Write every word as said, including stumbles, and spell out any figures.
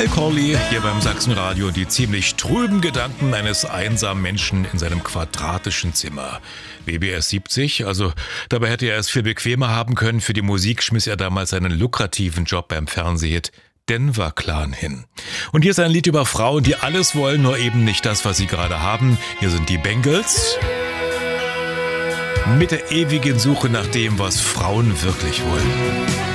Al Corley hier beim Sachsenradio und die ziemlich trüben Gedanken eines einsamen Menschen in seinem quadratischen Zimmer. W B S siebzig, also dabei hätte er es viel bequemer haben können. Für die Musik schmiss er damals seinen lukrativen Job beim Fernsehhit Denver Clan hin. Und hier ist ein Lied über Frauen, die alles wollen, nur eben nicht das, was sie gerade haben. Hier sind die Bengals mit der ewigen Suche nach dem, was Frauen wirklich wollen.